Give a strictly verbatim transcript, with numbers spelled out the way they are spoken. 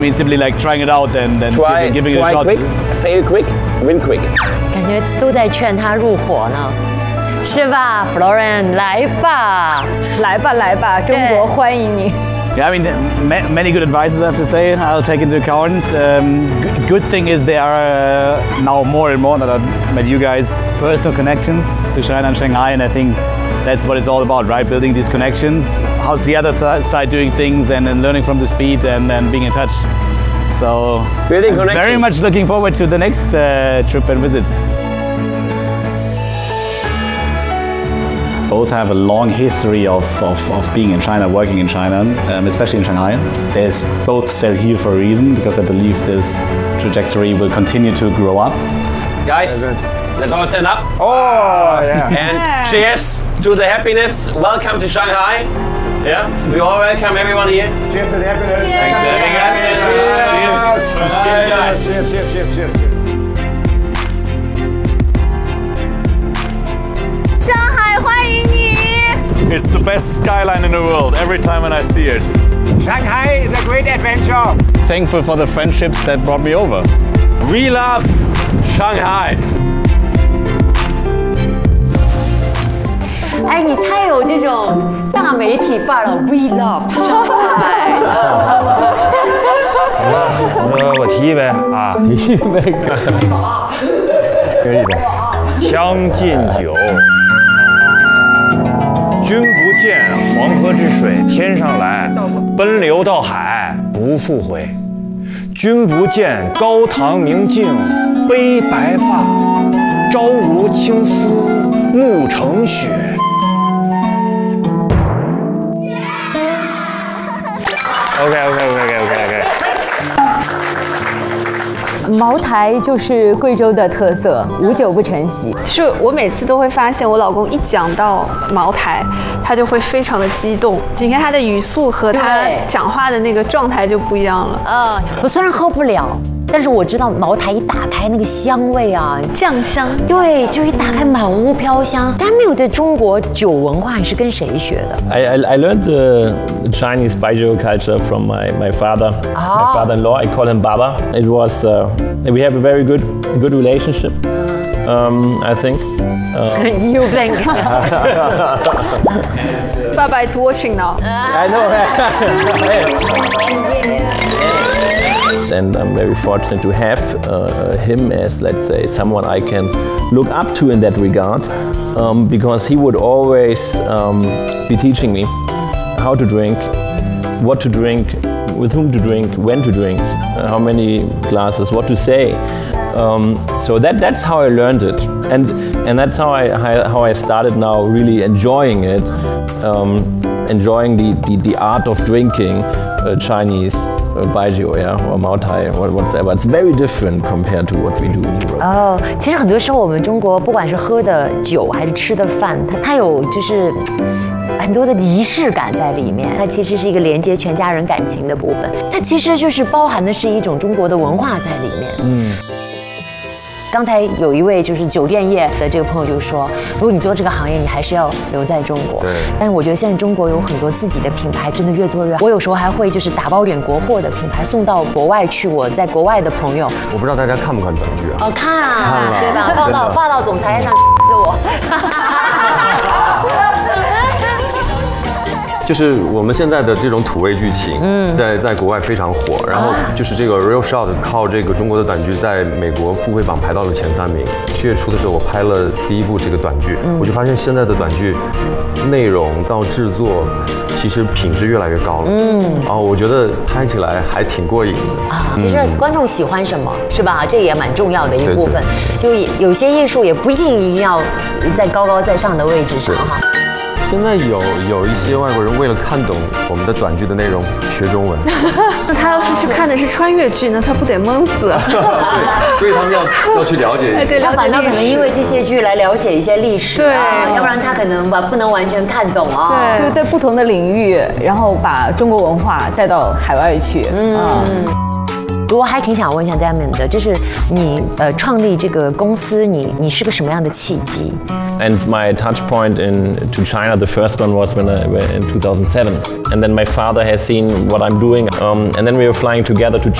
I mean, simply like trying it out and then Try, giving, giving it try a shot. quick, fail quick, win quick. 感觉都在劝他入伙呢，是吧 ，Florian， 来吧， 来吧来吧，中国欢迎你。 Yeah, I mean, ma many good advices I have to say. I'll take into account. Um, good thing is there are uh, now more and more that I've met you guys, personal connections to China and Shanghai, and I think that's what it's all about, right? Building these connections. How's the other th side doing things, and then learning from the speed and then being in touch. So, Building I'm very much looking forward to the next uh, trip and visit. Both have a long history of, of, of being in China, working in China, um, especially in Shanghai. They're both still here for a reason, because I believe this trajectory will continue to grow up. Guys, let's all stand up. Oh, yeah. And cheers to the happiness. Welcome to Shanghai. Yeah, we all welcome everyone here. Cheers to the happiness. Thanks for having us. Cheers. Cheers, guys. Cheers, cheers, cheers, cheers, cheers. 上海欢迎你。 It's the best skyline in the world every time when I see it. Shanghai is a great adventure. Thankful for the friendships that brought me over. We love Shanghai. 哎，你太有这种大媒体范儿了 ，We love 上海。 我我提一杯啊，提那个，可以的。《将进酒》。 君不见黄河之水天上来，奔流到海不复回。君不见高堂明镜悲白发，朝如青丝暮成雪。OK OK OK OK OK OK。 茅台就是贵州的特色，无酒不成席。 是我每次都会发现，我老公一讲到茅台，他就会非常的激动。你看他的语速和他讲话的那个状态就不一样了。 呃，我虽然喝不了，但是我知道茅台一打开那个香味啊， 酱香。 对，就一打开满屋飘香。Daniel 的中国酒文化你是跟谁学的 I, I, I learned the Chinese baijiu culture from my, my father, my father-in-law. I call him Baba. It was uh, we have a very good good relationship. Um, I think. Um, You think? Baba is watching now. I know. And I'm very fortunate to have uh, him as, let's say, someone I can look up to in that regard, um, because he would always um, be teaching me how to drink, what to drink, with whom to drink, when to drink, uh, how many glasses, what to say. Um, so that that's how I learned it, and and that's how I how I started now really enjoying it, um, enjoying the, the the art of drinking uh, Chinese. Baijiu, yeah, or Mao Tai, or whatever. It's very different compared to what we do in Europe. 哦，其实很多时候我们中国不管是喝的酒还是吃的饭，它它有就是很多的仪式感在里面。它其实是一个连接全家人感情的部分，它其实就是包含的是一种中国的文化在里面。嗯。 刚才有一位就是酒店业的这个朋友就说，如果你做这个行业，你还是要留在中国。对。但是我觉得现在中国有很多自己的品牌，真的越做越好。我有时候还会就是打包点国货的品牌送到国外去。我在国外的朋友， 我不知道大家看不看短剧啊？ 哦，看啊，对吧？霸道霸道总裁上的我。 就是我们现在的这种土味剧情，嗯，在在国外非常火，然后就是这个 Real Shot 靠这个中国的短剧在美国付费榜排到了前三名。七月初的时候，我拍了第一部这个短剧，嗯、我就发现现在的短剧内容到制作，其实品质越来越高了。嗯，然后我觉得拍起来还挺过瘾的啊。其实观众喜欢什么，是吧？这也蛮重要的一部分。就有些艺术也不一定一定要在高高在上的位置上哈。 现在有有一些外国人为了看懂我们的短剧的内容学中文， 那他要是去看的是穿越剧，那他不得闷死？ 对，所以他们要要去了解一下。 他反倒可能因为这些剧来了解一些历史啊，要不然他可能吧不能完全看懂啊。 对，就是在不同的领域，然后把中国文化带到海外去。嗯。 我还挺想问一下 Damian 的，就是你呃创立这个公司，你你是个什么样的契机？ And my touch point in to China, the first one was when I, in two thousand seven. And then my father has seen what I'm doing, um, and then we were flying together to